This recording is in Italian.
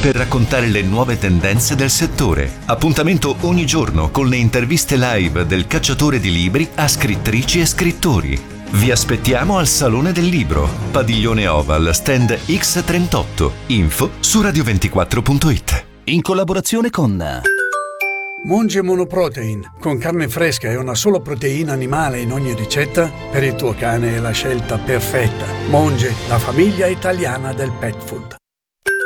per raccontare le nuove tendenze del settore. Appuntamento ogni giorno con le interviste live del cacciatore di libri a scrittrici e scrittori. Vi aspettiamo al Salone del Libro, Padiglione Oval, stand X38. Info su radio24.it. In collaborazione con Monge Monoprotein, con carne fresca e una sola proteina animale in ogni ricetta, per il tuo cane è la scelta perfetta. Monge, la famiglia italiana del pet food.